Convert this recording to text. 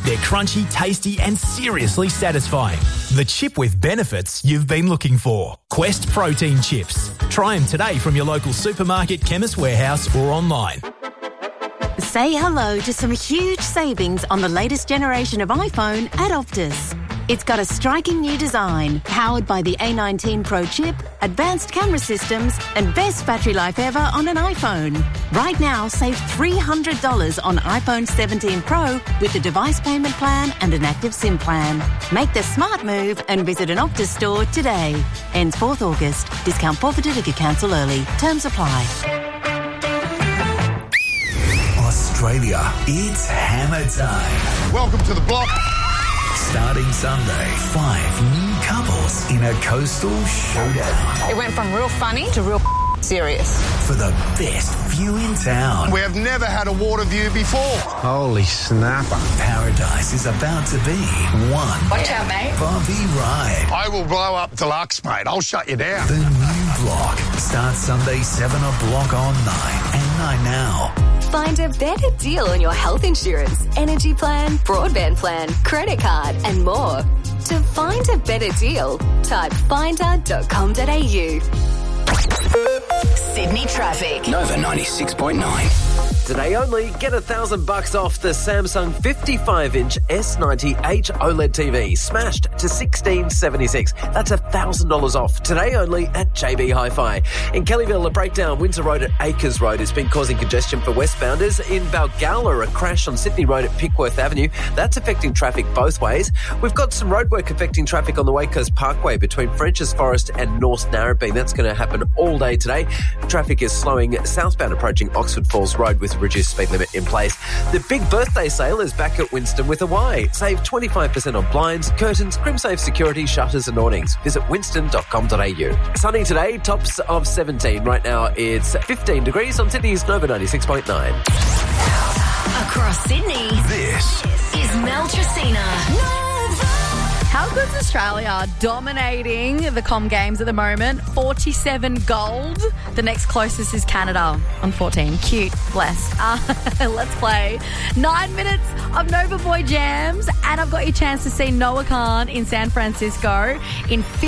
They're crunchy, tasty and seriously satisfying. The chip with benefits you've been looking for. Quest Protein Chips. Try them today from your local supermarket, chemist warehouse or online. Say hello to some huge savings on the latest generation of iPhone at Optus. It's got a striking new design, powered by the A19 Pro chip, advanced camera systems, and best battery life ever on an iPhone. Right now, save $300 on iPhone 17 Pro with a device payment plan and an active SIM plan. Make the smart move and visit an Optus store today. Ends 4th August. Discount forfeited if you cancel early. Terms apply. Australia, it's hammer time. Welcome to the block. Starting Sunday, 5 new couples in a coastal showdown. It went from real funny to real serious. For the best view in town. We have never had a water view before. Holy snapper. Paradise is about to be one. Watch out, mate. Bumpy ride. I will blow up deluxe, mate. I'll shut you down. The new block starts Sunday 7 o'clock on 9 and 9 now. Find a better deal on your health insurance, energy plan, broadband plan, credit card and more. To find a better deal, type finder.com.au. Sydney traffic. Nova 96.9. Today only, get $1,000 off the Samsung 55-inch S90H OLED TV, smashed to $1,676. That's $1,000 off. Today only at JB Hi-Fi. In Kellyville, a breakdown Windsor Road at Acres Road has been causing congestion for westbounders. In Balgowlah, a crash on Sydney Road at Pickworth Avenue. That's affecting traffic both ways. We've got some roadwork affecting traffic on the West Coast Parkway between Frenchs Forest and North Narrabeen. That's going to happen all day today. Traffic is slowing southbound approaching Oxford Falls Road with reduced speed limit in place. The big birthday sale is back at Winston with a Y. Save 25% on blinds, curtains, CrimSafe security, shutters and awnings. Visit winston.com.au. Sunny today, tops of 17. Right now it's 15 degrees on Sydney's Nova 96.9. Across Sydney, This is Mel Tracina. How good's Australia dominating the Com Games at the moment? 47 gold. The next closest is Canada on 14. Cute. Bless. Let's play 9 minutes of Nova Boy Jams. And I've got your chance to see Noah Khan in San Francisco in